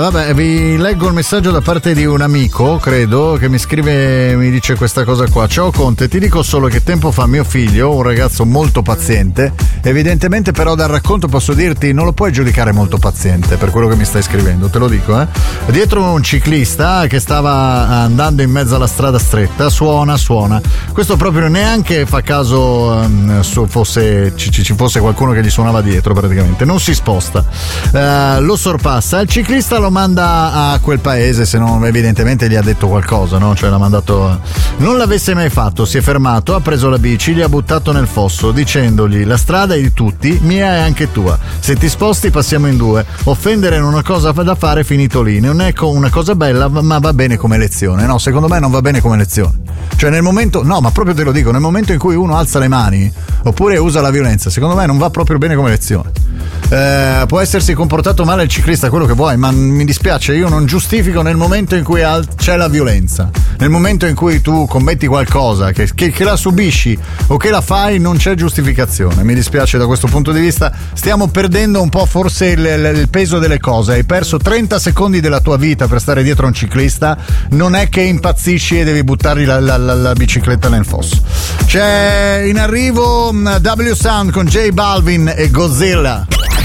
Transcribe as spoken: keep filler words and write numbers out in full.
vabbè, vi leggo il messaggio da parte di un amico, credo, che mi scrive, mi dice questa cosa qua. Ciao Conte, ti dico solo che tempo fa mio figlio, un ragazzo molto paziente, evidentemente però dal racconto posso dirti non lo puoi giudicare molto paziente per quello che mi stai scrivendo, te lo dico, eh. Dietro un ciclista che stava andando in mezzo alla strada stretta, suona, suona. Questo proprio neanche fa caso um, su fosse, ci, ci fosse qualcuno che gli suonava dietro, praticamente. Non si sposta. Uh, lo sorpassa, il ciclista lo manda a quel paese, se non evidentemente gli ha detto qualcosa, no? Cioè l'ha mandato. Non l'avesse mai fatto, si è fermato, ha preso la bici, li ha buttato nel fosso dicendogli la strada è di tutti, mia è anche tua, se ti sposti passiamo in due, offendere non è una cosa da fare, finito lì, non è una cosa bella ma va bene come lezione. No, secondo me non va bene come lezione, cioè nel momento, no ma proprio te lo dico, nel momento in cui uno alza le mani oppure usa la violenza, secondo me non va proprio bene come lezione. Eh, può essersi comportato male il ciclista, quello che vuoi, ma mi dispiace, io non giustifico nel momento in cui c'è la violenza, nel momento in cui tu commetti qualcosa che, che, che la subisci o che la fai, non c'è giustificazione. Mi dispiace da questo punto di vista, stiamo perdendo un po' forse il, il peso delle cose. Hai perso trenta secondi della tua vita per stare dietro a un ciclista, non è che impazzisci e devi buttargli la, la, la, la bicicletta nel fosso. C'è in arrivo W Sound con J Balvin e Godzilla.